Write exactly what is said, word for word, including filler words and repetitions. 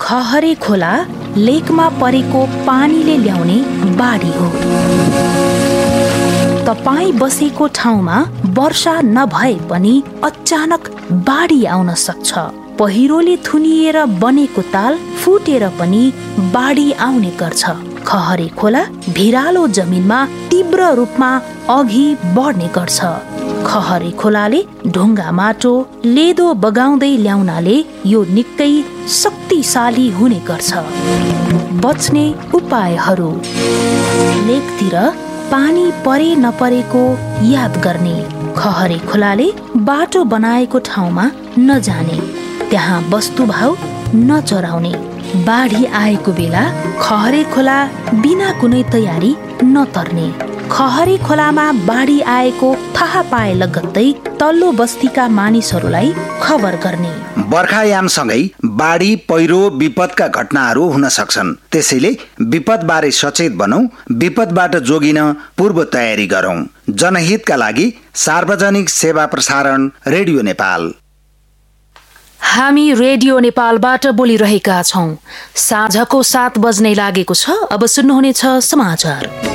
खहरे खोला लेकमा परेको पानीले ल्याउने बाढी हो। तपाईँ बसेको ठाउँमा वर्षा नभए पनि अचानक बाढी आउन सक्छ। पहिरोले थुनिएर बनेको ताल फुटेर पनि बाढी आउने गर्छ। खहरे खोला भिरालो जमिनमा तीव्र रूपमा अघि बढ्ने गर्छ। खहरे खोलाले ढुङ्गा माटो लेदो बगाउँदै ल्याउनाले यो निकै शक्तिशाली हुने गर्छ। बच्ने उपायहरू: लेकतिर पानी परे नपरेको याद गर्ने। खहरे खोलाले बाटो बनाएको ठाउँमा नजाने। त्यहाँ वस्तुभाव नचराउने। बाढी आएको बेला खहरे खोला बिना कुनै तयारी नतर्ने। खहरे खोलामा बाढी आएको थाहा पाए लगत्तै तल्लो बस्तीका मानिसहरूलाई खबर गर्ने। बर्खायामसँगै बाढी पहिरो विपदका घटनाहरू हुन सक्छन्। त्यसैले विपदबारे सचेत बनौं, विपदबाट जोगिन पूर्व तयारी गरौं। जनहितका लागि सार्वजनिक सेवा प्रसारण रेडियो नेपाल। हामी रेडियो नेपालबाट बोलिरहेका छौं। साँझको सात बज्ने लागेको छ। अब सुन्नुहुनेछ समाचार।